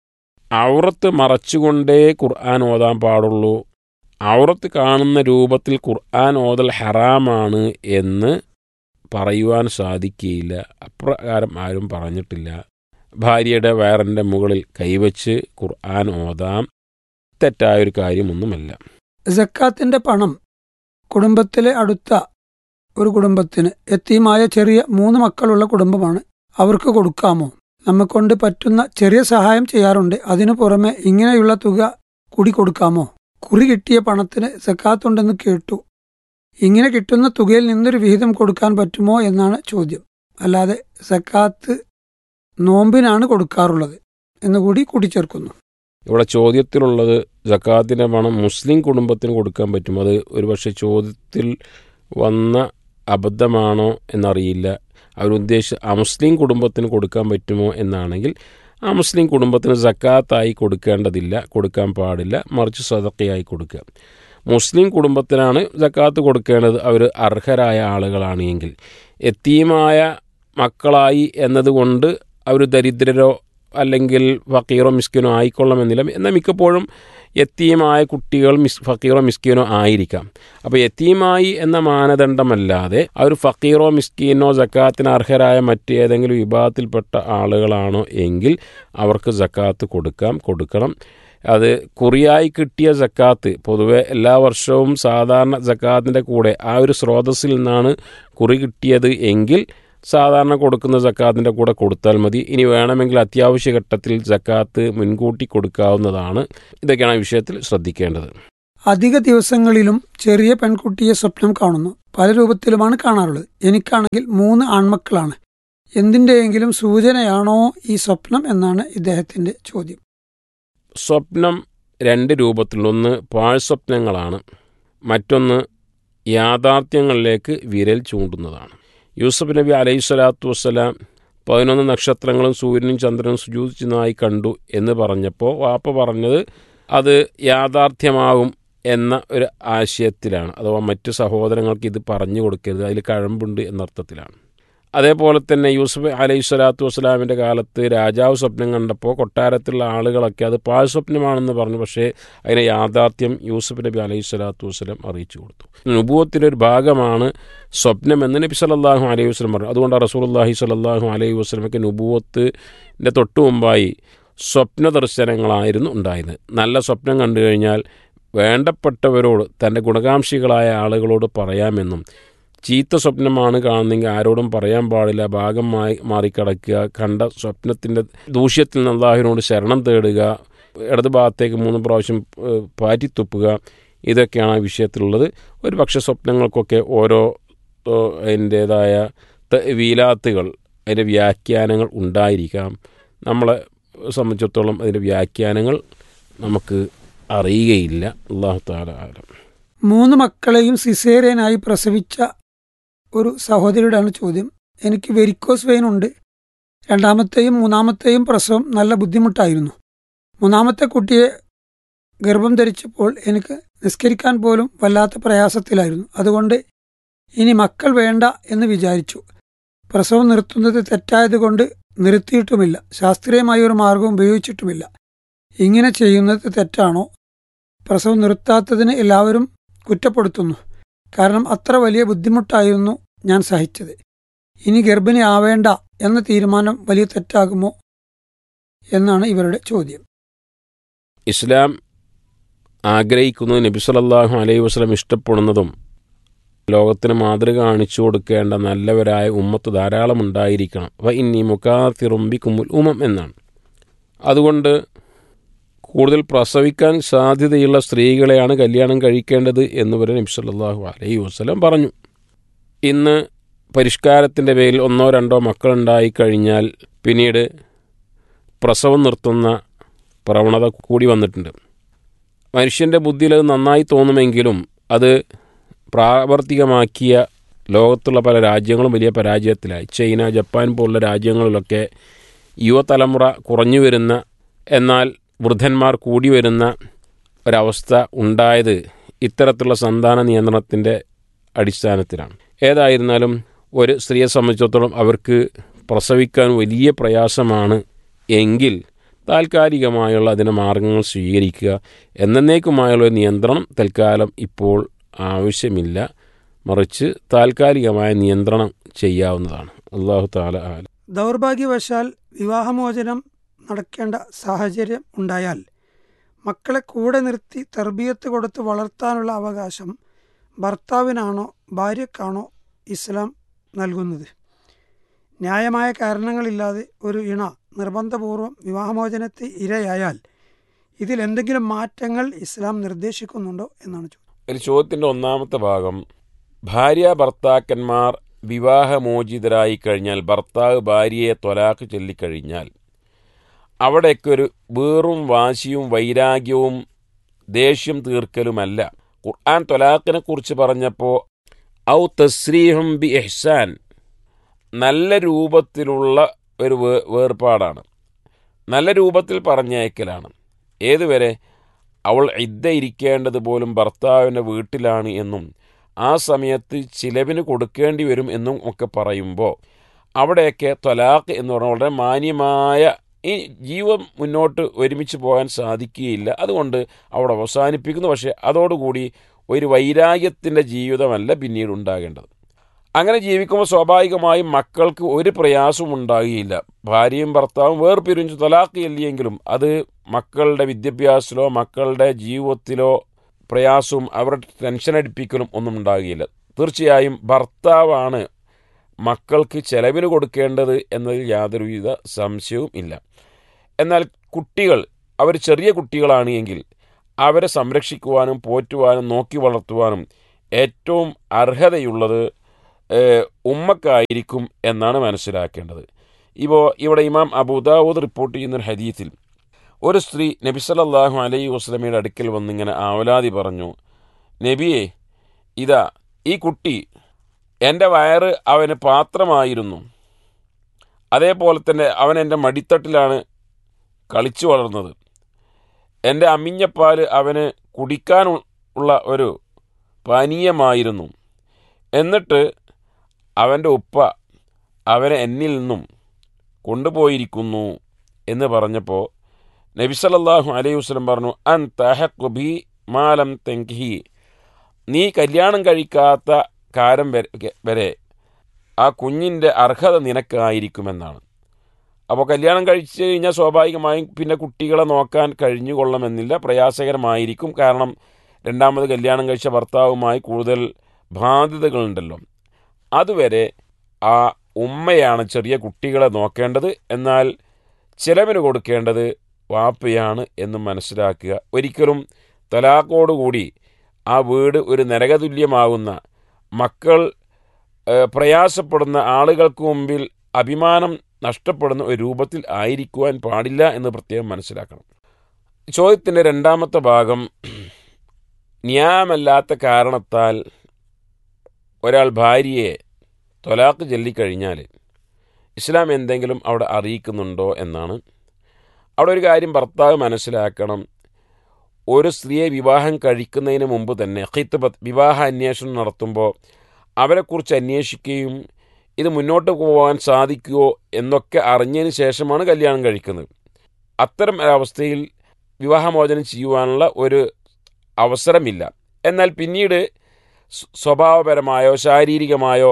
ഔറത്ത് മറച്ചുകൊണ്ടേ ഖുർആൻ ഓതാൻ പാടുള്ളൂ. ഔറത്ത് കാണുന്ന രൂപത്തിൽ ഖുർആൻ ഓതൽ ഹറാമാണ് എന്ന് പറയുവാൻ സാധിക്കുകയില്ല. അപ്രകാരം ആരും പറഞ്ഞിട്ടില്ല. ഭാര്യയുടെ വയറിൻ്റെ മുകളിൽ കൈവച്ച് ഖുർആൻ ഓതാം, തെറ്റായൊരു കാര്യമൊന്നുമല്ല. സക്കാത്തിന്റെ പണം കുടുംബത്തിലെ അടുത്ത ഒരു കുടുംബത്തിന്, യത്തീമായ ചെറിയ മൂന്ന് മക്കളുള്ള കുടുംബമാണ്, അവർക്ക് കൊടുക്കാമോ? നമ്മെക്കൊണ്ട് പറ്റുന്ന ചെറിയ സഹായം ചെയ്യാറുണ്ട്, അതിനു പുറമെ ഇങ്ങനെയുള്ള തുക കൂടി കൊടുക്കാമോ? കുറി കിട്ടിയ പണത്തിന് സക്കാത്തുണ്ടെന്ന് കേട്ടു, ഇങ്ങനെ കിട്ടുന്ന തുകയിൽ നിന്നൊരു വിഹിതം കൊടുക്കാൻ പറ്റുമോ എന്നാണ് ചോദ്യം. അല്ലാതെ സക്കാത്ത് നോമ്പിനാണ് കൊടുക്കാറുള്ളത് എന്നുകൂടി കൂട്ടിച്ചേർക്കുന്നു. ഇവിടെ ചോദ്യത്തിലുള്ളത് സക്കാത്തിൻ്റെ പണം മുസ്ലിം കുടുംബത്തിന് കൊടുക്കാൻ പറ്റും. അത് ഒരുപക്ഷെ ചോദ്യത്തിൽ വന്ന അബദ്ധമാണോ എന്നറിയില്ല. അവരുദ്ദേശിച്ച അമുസ്ലിം കുടുംബത്തിന് കൊടുക്കാൻ പറ്റുമോ എന്നാണെങ്കിൽ ആ മുസ്ലിം കുടുംബത്തിന് സക്കാത്തായി കൊടുക്കേണ്ടതില്ല, കൊടുക്കാൻ പാടില്ല, മറിച്ച് സദഖയായി കൊടുക്കുക. മുസ്ലിം കുടുംബത്തിനാണ് സക്കാത്ത് കൊടുക്കേണ്ടത്, അവർ അർഹരായ ആളുകളാണ് എങ്കിൽ. യത്തീമായ മക്കളായി എന്നതുകൊണ്ട് അവർ ദരിദ്രരോ അല്ലെങ്കിൽ ഫക്കീറോ മിസ്കിനോ ആയിക്കൊള്ളണമെന്നില്ല. എന്നാൽ മിക്കപ്പോഴും യത്തീമായ കുട്ടികൾ മിസ് ഫക്കീറോ മിസ്കീനോ ആയിരിക്കാം. അപ്പോൾ യത്തീമായി എന്ന മാനദണ്ഡമല്ലാതെ അവർ ഫക്കീറോ മിസ്കീനോ സക്കാത്തിന് അർഹരായ മറ്റേതെങ്കിലും വിഭാഗത്തിൽപ്പെട്ട ആളുകളാണോ എങ്കിൽ അവർക്ക് സക്കാത്ത് കൊടുക്കാം, കൊടുക്കണം. അത് കുറിയായി കിട്ടിയ സക്കാത്ത് പൊതുവെ എല്ലാ വർഷവും സാധാരണ സക്കാത്തിൻ്റെ കൂടെ ആ ഒരു സ്രോതസ്സിൽ നിന്നാണ് കുറി കിട്ടിയത് എങ്കിൽ സാധാരണ കൊടുക്കുന്ന സക്കാത്തിൻ്റെ കൂടെ കൊടുത്താൽ മതി. ഇനി വേണമെങ്കിൽ അത്യാവശ്യ ഘട്ടത്തിൽ സക്കാത്ത് മുൻകൂട്ടി കൊടുക്കാവുന്നതാണ്. ഇതൊക്കെയാണ് ഈ വിഷയത്തിൽ ശ്രദ്ധിക്കേണ്ടത്. അധിക ദിവസങ്ങളിലും ചെറിയ പെൺകുട്ടിയെ സ്വപ്നം കാണുന്നു. പല രൂപത്തിലുമാണ് കാണാറുള്ളത്. എനിക്കാണെങ്കിൽ മൂന്ന് ആൺമക്കളാണ്. എന്തിൻ്റെയെങ്കിലും സൂചനയാണോ ഈ സ്വപ്നം എന്നാണ് ഇദ്ദേഹത്തിൻ്റെ ചോദ്യം. സ്വപ്നം രണ്ട് രൂപത്തിലുള്ള, ഒന്ന് പാഴ്സ്വപ്നങ്ങളാണ്, മറ്റൊന്ന് യാഥാർത്ഥ്യങ്ങളിലേക്ക് വിരൽ ചൂണ്ടുന്നതാണ്. യൂസുഫ് നബി അലൈഹി സ്വലാത്തു വസ്സലാം പതിനൊന്ന് നക്ഷത്രങ്ങളും സൂര്യനും ചന്ദ്രനും സുജൂദിച്ചതായി കണ്ടു എന്ന് പറഞ്ഞപ്പോൾ വാപ്പ പറഞ്ഞത് അത് യാഥാർത്ഥ്യമാകും എന്ന ഒരു ആശയത്തിലാണ്. അഥവാ മറ്റു സഹോദരങ്ങൾക്ക് ഇത് പറഞ്ഞു കൊടുക്കരുത്, അതിൽ കഴമ്പുണ്ട് എന്നർത്ഥത്തിലാണ്. അതേപോലെ തന്നെ യൂസുഫ് അലൈഹി സ്വലാത്തു വസ്സലാമിൻ്റെ കാലത്ത് രാജാവ് സ്വപ്നം കണ്ടപ്പോൾ കൊട്ടാരത്തിലുള്ള ആളുകളൊക്കെ അത് പാഴ്സ്വപ്നമാണെന്ന് പറഞ്ഞു. പക്ഷേ അതിനെ യാഥാർത്ഥ്യം യൂസുഫ് നബി അലൈഹി സ്വലാത്തു വസ്സലാം അറിയിച്ചു കൊടുത്തു. നുബുവത്തിൻ്റെ ഒരു ഭാഗമാണ് സ്വപ്നമെന്ന് നബി സല്ലല്ലാഹു അലൈഹി വസല്ലം പറഞ്ഞു. അതുകൊണ്ട് റസൂലുള്ളാഹി സ്വല്ലല്ലാഹു അലൈഹി വസല്ലമയ്ക്ക് നുബുവത്തിൻ്റെ തൊട്ടു മുമ്പായി സ്വപ്ന ദർശനങ്ങളായിരുന്നു ഉണ്ടായത്. നല്ല സ്വപ്നം കണ്ടു കഴിഞ്ഞാൽ വേണ്ടപ്പെട്ടവരോട്, തൻ്റെ ഗുണകാംക്ഷികളായ ആളുകളോട് പറയാമെന്നും, ചീത്ത സ്വപ്നമാണ് കാണുന്നെങ്കിൽ ആരോടും പറയാൻ പാടില്ല, ഭാഗം മാറി മാറിക്കിടക്കുക, കണ്ട സ്വപ്നത്തിൻ്റെ ദൂഷ്യത്തിൽ നിന്ന് അല്ലാഹുവിനോട് ശരണം തേടുക, ഇടത് ഭാഗത്തേക്ക് മൂന്ന് പ്രാവശ്യം പാറ്റിത്തുപ്പുക, ഇതൊക്കെയാണ് ആ വിഷയത്തിലുള്ളത്. ഒരു പക്ഷേ സ്വപ്നങ്ങൾക്കൊക്കെ ഓരോ അതിൻ്റേതായ വീലാത്തുകൾ, അതിൻ്റെ വ്യാഖ്യാനങ്ങൾ ഉണ്ടായിരിക്കാം. നമ്മളെ സംബന്ധിച്ചിടത്തോളം അതിൻ്റെ വ്യാഖ്യാനങ്ങൾ നമുക്ക് അറിയുകയില്ല. അല്ലാഹു തആല ആലം. മൂന്ന് മക്കളെയും സിസേറിയനായി പ്രസവിച്ച ഒരു സഹോദരിയുടെയാണ് ചോദ്യം. എനിക്ക് വെരിക്കോസ് വെയിൻ ഉണ്ട്. രണ്ടാമത്തെയും മൂന്നാമത്തെയും പ്രസവം നല്ല ബുദ്ധിമുട്ടായിരുന്നു. മൂന്നാമത്തെ കുട്ടിയെ ഗർഭം ധരിച്ചപ്പോൾ എനിക്ക് നിസ്കരിക്കാൻ പോലും വല്ലാത്ത പ്രയാസത്തിലായിരുന്നു. അതുകൊണ്ട് ഇനി മക്കൾ വേണ്ട എന്ന് വിചാരിച്ചു. പ്രസവം നിർത്തുന്നത് തെറ്റായതുകൊണ്ട് നിർത്തിയിട്ടുമില്ല. ശാസ്ത്രീയമായ ഒരു മാർഗം ഉപയോഗിച്ചിട്ടുമില്ല. ഇങ്ങനെ ചെയ്യുന്നത് തെറ്റാണോ? പ്രസവം നിർത്താത്തതിന് എല്ലാവരും കുറ്റപ്പെടുത്തുന്നു. കാരണം അത്ര വലിയ ബുദ്ധിമുട്ടായിരുന്നു ഞാൻ സഹിച്ചത്. ഇനി ഗർഭിണി ആവേണ്ട എന്ന തീരുമാനം വലിയ തെറ്റാകുമോ എന്നാണ് ഇവരുടെ ചോദ്യം. ഇസ്ലാം ആഗ്രഹിക്കുന്നത്, നബി സല്ലല്ലാഹു അലൈഹി വസല്ലം ഇഷ്ടപ്പെടുന്നതും ലോകത്തിന് മാതൃക കാണിച്ചു കൊടുക്കേണ്ട നല്ലവരായ ഉമ്മത്ത് ധാരാളം ഉണ്ടായിരിക്കണം. വ ഇന്നി മുകാതിറും ബികുമുൽ ഉമം എന്നാണ്. അതുകൊണ്ട് കൂടുതൽ പ്രസവിക്കാൻ സാധ്യതയുള്ള സ്ത്രീകളെയാണ് കല്യാണം കഴിക്കേണ്ടത് എന്ന് വരെ നബി സല്ലല്ലാഹു അലൈഹി വസല്ലം പറഞ്ഞു. ഇന്ന് പരിഷ്കാരത്തിൻ്റെ പേരിൽ ഒന്നോ രണ്ടോ മക്കളുണ്ടായി കഴിഞ്ഞാൽ പിന്നീട് പ്രസവം നിർത്തുന്ന പ്രവണത കൂടി വന്നിട്ടുണ്ട്. മനുഷ്യൻ്റെ ബുദ്ധിയിൽ അത് നന്നായി തോന്നുമെങ്കിലും അത് പ്രാവർത്തികമാക്കിയ ലോകത്തുള്ള പല രാജ്യങ്ങളും വലിയ പരാജയത്തിലായി. ചൈന, ജപ്പാൻ പോലുള്ള രാജ്യങ്ങളിലൊക്കെ യുവതലമുറ കുറഞ്ഞു വരുന്ന, എന്നാൽ വൃദ്ധന്മാർ കൂടി വരുന്ന ഒരവസ്ഥ ഉണ്ടായത് ഇത്തരത്തിലുള്ള സന്താന നിയന്ത്രണത്തിൻ്റെ അടിസ്ഥാനത്തിലാണ്. ഏതായിരുന്നാലും ഒരു സ്ത്രീയെ സംബന്ധിച്ചിടത്തോളം അവർക്ക് പ്രസവിക്കാൻ വലിയ പ്രയാസമാണ് എങ്കിൽ താൽക്കാലികമായുള്ള അതിൻ്റെ മാർഗങ്ങൾ സ്വീകരിക്കുക. എന്നേക്കുമായുള്ള ഒരു നിയന്ത്രണം തൽക്കാലം ഇപ്പോൾ ആവശ്യമില്ല, മറിച്ച് താൽക്കാലികമായ നിയന്ത്രണം ചെയ്യാവുന്നതാണ്. അല്ലാഹു തആല ആലം. ദൗർഭാഗ്യവശാൽ വിവാഹമോചനം നടക്കേണ്ട സാഹചര്യം ഉണ്ടായാൽ മക്കളെ കൂടെ നിർത്തി തർബിയത്ത് കൊടുത്ത് വളർത്താനുള്ള അവകാശം ഭർത്താവിനാണോ ഭാര്യക്കാണോ ഇസ്ലാം നൽകുന്നത്. ന്യായമായ കാരണങ്ങളില്ലാതെ ഒരു ഇണ നിർബന്ധപൂർവം വിവാഹമോചനത്തെ ഇരയായാൽ ഇതിൽ എന്തെങ്കിലും മാറ്റങ്ങൾ ഇസ്ലാം നിർദ്ദേശിക്കുന്നുണ്ടോ എന്നാണ് ചോദ്യം. ഒരു ചോദ്യത്തിൻ്റെ ഒന്നാമത്തെ ഭാഗം, ഭാര്യ ഭർത്താക്കന്മാർ വിവാഹമോചിതരായി കഴിഞ്ഞാൽ, ഭർത്താവ് ഭാര്യയെ ത്വലാഖ് ചൊല്ലിക്കഴിഞ്ഞാൽ അവിടേക്ക് ഒരു വീറും വാശിയും വൈരാഗ്യവും ദേഷ്യം തീർക്കലുമല്ല. ഖുർആൻ ത്വലാഖിനെ കുറിച്ച് പറഞ്ഞപ്പോൾ ഔ തസ്രീഹും ബി ഇഹ്സാൻ, നല്ല രൂപത്തിലുള്ള ഒരു വേ വേർപാടാണ്, നല്ല രൂപത്തിൽ പറഞ്ഞയക്കലാണ്. ഏതുവരെ? അവൾ ഇദ്ദ ഇരിക്കേണ്ടത് പോലും ഭർത്താവിൻ്റെ വീട്ടിലാണ് എന്നും ആ സമയത്ത് ചിലവിന് കൊടുക്കേണ്ടി വരും എന്നും ഒക്കെ പറയുമ്പോൾ അവിടെയൊക്കെ ത്വലാഖ് എന്ന് പറഞ്ഞാൽ വളരെ മാന്യമായ, ഈ ജീവൻ മുന്നോട്ട് ഒരുമിച്ച് പോകാൻ സാധിക്കുകയില്ല, അതുകൊണ്ട് അവിടെ അവസാനിപ്പിക്കുന്നു. പക്ഷേ അതോടുകൂടി ഒരു വൈരാഗ്യത്തിൻ്റെ ജീവിതമല്ല പിന്നീട് ഉണ്ടാകേണ്ടത്. അങ്ങനെ ജീവിക്കുമ്പോൾ സ്വാഭാവികമായും മക്കൾക്ക് ഒരു പ്രയാസവും ഉണ്ടാകുകയില്ല. ഭാര്യയും ഭർത്താവും വേർപിരിഞ്ഞു ത്വലാഖ് ചൊല്ലിയെങ്കിലും അത് മക്കളുടെ വിദ്യാഭ്യാസത്തിലോ മക്കളുടെ ജീവിതത്തിലോ പ്രയാസവും അവരുടെ ടെൻഷൻ അടിപ്പിക്കലും ഒന്നും ഉണ്ടാകുകയില്ല. തീർച്ചയായും ഭർത്താവാണ് മക്കൾക്ക് ചെലവിന് കൊടുക്കേണ്ടത് എന്നതിൽ യാതൊരുവിധ സംശയവും ഇല്ല. എന്നാൽ കുട്ടികൾ, അവർ ചെറിയ കുട്ടികളാണ് എങ്കിൽ അവരെ സംരക്ഷിക്കുവാനും പോറ്റുവാനും നോക്കി വളർത്തുവാനും ഏറ്റവും അർഹതയുള്ളത് ഉമ്മക്കായിരിക്കും എന്നാണ് മനസ്സിലാക്കേണ്ടത്. ഇപ്പോൾ ഇവിടെ ഇമാം അബൂദാവൂദ് റിപ്പോർട്ട് ചെയ്യുന്നൊരു ഹദീസിൽ ഒരു സ്ത്രീ നബി സല്ലല്ലാഹു അലൈഹി വസല്ലമയുടെ അടുക്കൽ വന്നിങ്ങനെ ആവലാതി പറഞ്ഞു, നബിയെ, ഇതാ ഈ കുട്ടി, എൻ്റെ വയറ് അവന് പാത്രമായിരുന്നു, അതേപോലെ തന്നെ അവൻ എൻ്റെ മടിത്തട്ടിലാണ് കളിച്ചു വളർന്നത്, എൻ്റെ അമ്മിഞ്ഞപ്പാൽ അവന് കുടിക്കാനുള്ള ഒരു പാനീയമായിരുന്നു, എന്നിട്ട് അവൻ്റെ ഉപ്പ അവനെ എന്നിൽ നിന്നും കൊണ്ടുപോയിരിക്കുന്നു എന്ന് പറഞ്ഞപ്പോൾ നബി സല്ലല്ലാഹു അലൈഹി വസല്ലം പറഞ്ഞു, അൻ തഹഖു ബി മാലം തൻകിഹി, നീ കല്യാണം കഴിക്കാത്ത കാലം വരെ ആ കുഞ്ഞിൻ്റെ അർഹത നിനക്കായിരിക്കുമെന്നാണ്. അപ്പോൾ കല്യാണം കഴിച്ചു കഴിഞ്ഞാൽ സ്വാഭാവികമായും പിന്നെ കുട്ടികളെ നോക്കാൻ കഴിഞ്ഞുകൊള്ളണമെന്നില്ല, പ്രയാസകരമായിരിക്കും. കാരണം രണ്ടാമത് കല്യാണം കഴിച്ച ഭർത്താവുമായി കൂടുതൽ ബാധ്യതകളുണ്ടല്ലോ. അതുവരെ ആ ഉമ്മയാണ് ചെറിയ കുട്ടികളെ നോക്കേണ്ടത്, എന്നാൽ ചിലവിന് കൊടുക്കേണ്ടത് വാപ്പയാണ് എന്നും മനസ്സിലാക്കുക. ഒരിക്കലും തലാഖോടുകൂടി ആ വീട് ഒരു നരകതുല്യമാകുന്ന, മക്കൾ പ്രയാസപ്പെടുന്ന, ആളുകൾക്ക് മുമ്പിൽ അഭിമാനം നഷ്ടപ്പെടുന്ന ഒരു രൂപത്തിൽ ആയിരിക്കുവാൻ പാടില്ല എന്ന് പ്രത്യേകം മനസ്സിലാക്കണം. ചോദ്യത്തിൻ്റെ രണ്ടാമത്തെ ഭാഗം, ന്യായമല്ലാത്ത കാരണത്താൽ ഒരാൾ ഭാര്യയെ ത്വലാഖ് ചൊല്ലിക്കഴിഞ്ഞാൽ ഇസ്ലാം എന്തെങ്കിലും അവിടെ അറിയിക്കുന്നുണ്ടോ എന്നാണ്. അവിടെ ഒരു കാര്യം ഭർത്താവ് മനസ്സിലാക്കണം. ഒരു സ്ത്രീയെ വിവാഹം കഴിക്കുന്നതിന് മുമ്പ് തന്നെ ഖിത്ബത്ത്, വിവാഹ അന്വേഷണം നടത്തുമ്പോൾ അവരെക്കുറിച്ച് അന്വേഷിക്കുകയും ഇത് മുന്നോട്ട് പോകാൻ സാധിക്കുമോ എന്നൊക്കെ അറിഞ്ഞതിന് ശേഷമാണ് കല്യാണം കഴിക്കുന്നത്. അത്തരം ഒരവസ്ഥയിൽ വിവാഹമോചനം ചെയ്യുവാനുള്ള ഒരു അവസരമില്ല. എന്നാൽ പിന്നീട് സ്വഭാവപരമായോ ശാരീരികമായോ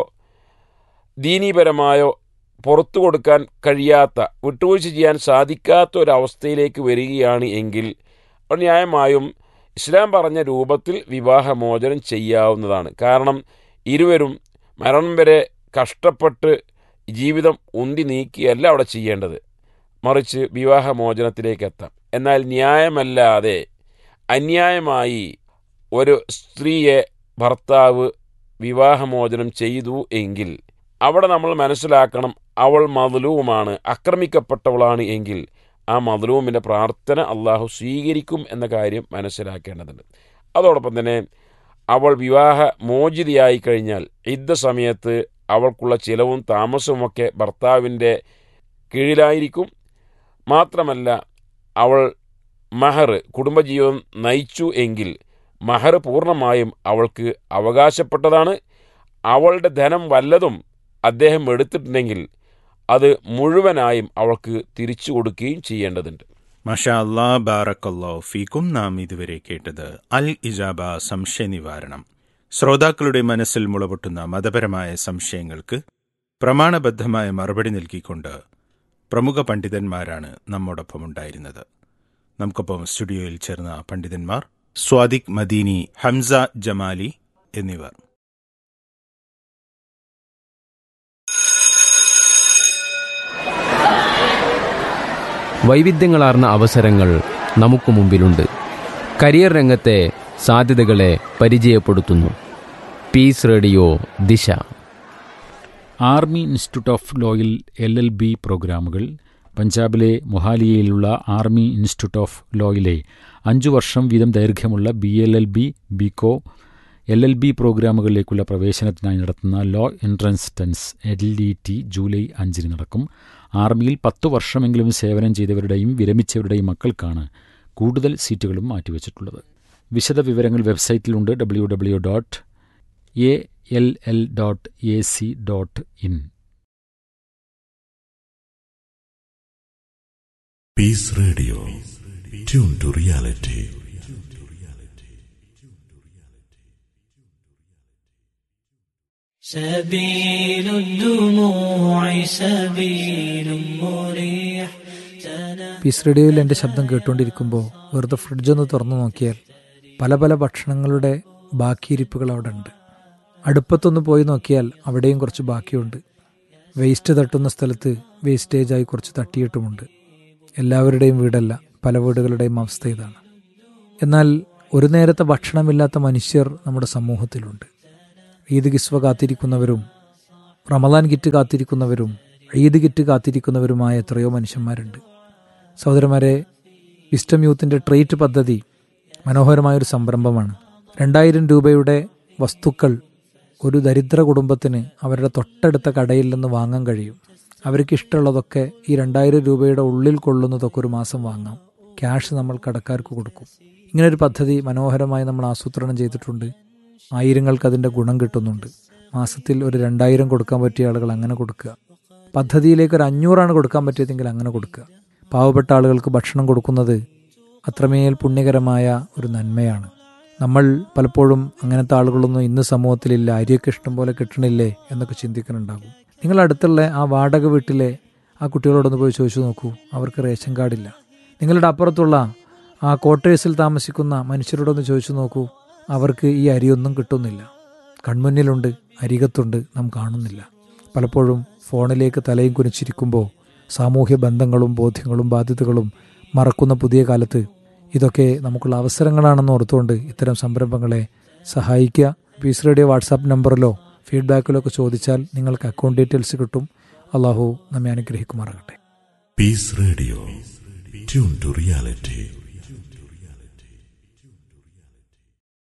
ദീനീപരമായോ പുറത്തു കൊടുക്കാൻ കഴിയാത്ത, വിട്ടുവീഴ്ച ചെയ്യാൻ സാധിക്കാത്ത ഒരവസ്ഥയിലേക്ക് വരികയാണ് എങ്കിൽ ന്യായമായും ഇസ്ലാം പറഞ്ഞ രൂപത്തിൽ വിവാഹമോചനം ചെയ്യാവുന്നതാണ്. കാരണം ഇരുവരും മരണം വരെ കഷ്ടപ്പെട്ട് ജീവിതം ഉന്തി നീക്കിയല്ല അവിടെ ചെയ്യേണ്ടത്, മറിച്ച് വിവാഹമോചനത്തിലേക്ക് എത്താം. എന്നാൽ ന്യായമല്ലാതെ അന്യായമായി ഒരു സ്ത്രീയെ ഭർത്താവ് വിവാഹമോചനം ചെയ്തു എങ്കിൽ അവിടെ നമ്മൾ മനസ്സിലാക്കണം, അവൾ മദ്ലൂമാണ്, ആക്രമിക്കപ്പെട്ടവളാണ് എങ്കിൽ ആ മദ്ലൂമിൻ്റെ പ്രാർത്ഥന അള്ളാഹു സ്വീകരിക്കും എന്ന കാര്യം മനസ്സിലാക്കേണ്ടതുണ്ട്. അതോടൊപ്പം തന്നെ അവൾ വിവാഹ മോചിതയായി കഴിഞ്ഞാൽ ഇദ്ദ സമയത്ത് അവൾക്കുള്ള ചിലവും താമസവുമൊക്കെ ഭർത്താവിൻ്റെ കീഴിലായിരിക്കും. മാത്രമല്ല, അവൾ മഹർ, കുടുംബജീവിതം നയിച്ചു എങ്കിൽ മഹർ പൂർണ്ണമായും അവൾക്ക് അവകാശപ്പെട്ടതാണ്. അവളുടെ ധനം വല്ലതും അദ്ദേഹം എടുത്തിട്ടുണ്ടെങ്കിൽ അത് മുഴുവനായും അവൾക്ക് തിരിച്ചു കൊടുക്കുകയും ചെയ്യേണ്ടതുണ്ട്. മാഷാ അല്ലാ, ബാറക്കല്ലാഹു ഫീക്കും. നാം ഇതുവരെ കേട്ടത് അൽ ഇജാബ സംശയ നിവാരണം. ശ്രോതാക്കളുടെ മനസ്സിൽ മുളപൊട്ടുന്ന മതപരമായ സംശയങ്ങൾക്ക് പ്രമാണബദ്ധമായ മറുപടി നൽകിക്കൊണ്ട് പ്രമുഖ പണ്ഡിതന്മാരാണ് നമ്മോടൊപ്പം ഉണ്ടായിരുന്നത്. നമുക്കൊപ്പം സ്റ്റുഡിയോയിൽ ചേർന്ന പണ്ഡിതന്മാർ സ്വാദിഖ് മദീനി, ഹംസ ജമാലി എന്നിവർ. വൈവിധ്യങ്ങളാർന്ന അവസരങ്ങൾ നമുക്ക് മുമ്പിലുണ്ട്. കരിയർ രംഗത്തെ സാധ്യതകളെ പരിചയപ്പെടുത്തുന്നു. പീസ് റേഡിയോ ദിശ. Army institute of ലോയിൽ L L B പ്രോഗ്രാമുകൾ. പഞ്ചാബിലെ മൊഹാലിയയിലുള്ള ആർമി ഇൻസ്റ്റിറ്റ്യൂട്ട് ഓഫ് ലോയിലെ അഞ്ചു വർഷം വീതം ദൈർഘ്യമുള്ള B L L B, Biko, L L B പ്രോഗ്രാമുകളിലേക്കുള്ള പ്രവേശനത്തിനായി നടത്തുന്ന law entrance tense L E T July അഞ്ചിന് നടക്കും. ആർമിയിൽ പത്തു വർഷമെങ്കിലും സേവനം ചെയ്തവരുടെയും വിരമിച്ചവരുടെയും മക്കൾക്കാണ് കൂടുതൽ സീറ്റുകളും മാറ്റിവെച്ചിട്ടുള്ളത്. വിശദ വിവരങ്ങൾ വെബ്സൈറ്റിലുണ്ട്. W W dot A L L dot A C dot in. Piece radio, tune to reality. سبيل الدموع سبيل مريح. Piece റേഡിയോയിൽ എൻ്റെ ശബ്ദം കേട്ടുകൊണ്ടിരിക്കുമ്പോൾ വെറുതെ ഫ്രിഡ്ജൊന്ന് തുറന്നു നോക്കിയാൽ പല പല ഭക്ഷണങ്ങളുടെ ബാക്കിയിരിപ്പുകൾ അവിടെ ഉണ്ട്. അടുപ്പത്തൊന്ന് പോയി നോക്കിയാൽ അവിടെയും കുറച്ച് ബാക്കിയുണ്ട്. വേസ്റ്റ് തട്ടുന്ന സ്ഥലത്ത് വേസ്റ്റേജായി കുറച്ച് തട്ടിയിട്ടുമുണ്ട്. എല്ലാവരുടെയും വീടല്ല, പല വീടുകളുടെയും അവസ്ഥ ഇതാണ്. എന്നാൽ ഒരു നേരത്തെ ഭക്ഷണമില്ലാത്ത മനുഷ്യർ നമ്മുടെ സമൂഹത്തിലുണ്ട്. ഈദ് കിസ്വ കാത്തിരിക്കുന്നവരും റമദാൻ കിറ്റ് കാത്തിരിക്കുന്നവരും ഈദ് കിറ്റ് കാത്തിരിക്കുന്നവരുമായ എത്രയോ മനുഷ്യന്മാരുണ്ട്. സഹോദരന്മാരെ, വിസ്റ്റം യൂത്തിൻ്റെ ട്രേറ്റ് പദ്ധതി മനോഹരമായൊരു സംരംഭമാണ്. രണ്ടായിരം രൂപയുടെ വസ്തുക്കൾ ഒരു ദരിദ്ര കുടുംബത്തിന് അവരുടെ തൊട്ടടുത്ത കടയിൽ നിന്ന് വാങ്ങാൻ കഴിയും. അവർക്ക് ഇഷ്ടമുള്ളതൊക്കെ ഈ രണ്ടായിരം രൂപയുടെ ഉള്ളിൽ കൊള്ളുന്നതൊക്കെ ഒരു മാസം വാങ്ങാം. ക്യാഷ് നമ്മൾ കടക്കാർക്ക് കൊടുക്കും. ഇങ്ങനൊരു പദ്ധതി മനോഹരമായി നമ്മൾ ആസൂത്രണം ചെയ്തിട്ടുണ്ട്. ആയിരങ്ങൾക്ക് അതിൻ്റെ ഗുണം കിട്ടുന്നുണ്ട്. മാസത്തിൽ ഒരു രണ്ടായിരം കൊടുക്കാൻ പറ്റിയ ആളുകൾ അങ്ങനെ കൊടുക്കുക. പദ്ധതിയിലേക്ക് ഒരു അഞ്ഞൂറാണ് കൊടുക്കാൻ പറ്റിയതെങ്കിൽ അങ്ങനെ കൊടുക്കുക. പാവപ്പെട്ട ആളുകൾക്ക് ഭക്ഷണം കൊടുക്കുന്നത് അത്രമേൽ പുണ്യകരമായ ഒരു നന്മയാണ്. നമ്മൾ പലപ്പോഴും അങ്ങനത്തെ ആളുകളൊന്നും ഇന്ന് സമൂഹത്തിലില്ല, അരിയൊക്കെ ഇഷ്ടം പോലെ കിട്ടണില്ലേ എന്നൊക്കെ ചിന്തിക്കുന്നുണ്ടാകും. നിങ്ങൾ അടുത്തുള്ള ആ വാടക വീട്ടിലെ ആ കുട്ടികളോടൊന്ന് പോയി ചോദിച്ചു നോക്കൂ, അവർക്ക് റേഷൻ കാർഡില്ല. നിങ്ങളുടെ അപ്പുറത്തുള്ള ആ ക്വാർട്ടേഴ്സിൽ താമസിക്കുന്ന മനുഷ്യരോടൊന്ന് ചോദിച്ചു നോക്കൂ, അവർക്ക് ഈ അരിയൊന്നും കിട്ടുന്നില്ല. കൺമുന്നിലുണ്ട്, അരികത്തുണ്ട്, നാം കാണുന്നില്ല. പലപ്പോഴും ഫോണിലേക്ക് തലയും കുനിച്ചിരിക്കുമ്പോൾ സാമൂഹ്യ ബന്ധങ്ങളും ബോധ്യങ്ങളും ബാധ്യതകളും മറക്കുന്ന പുതിയ കാലത്ത് ഇതൊക്കെ നമുക്കുള്ള അവസരങ്ങളാണെന്ന് ഓർത്തുകൊണ്ട് ഇത്തരം സംരംഭങ്ങളെ സഹായിക്കുക. പീസ് റേഡിയോ വാട്സാപ്പ് നമ്പറിലോ ഫീഡ്ബാക്കിലോ ഒക്കെ ചോദിച്ചാൽ നിങ്ങൾക്ക് അക്കൗണ്ട് ഡീറ്റെയിൽസ് കിട്ടും. അള്ളാഹു നമ്മെ അനുഗ്രഹിക്കുമാറാകട്ടെ. Piece radio, tune to reality.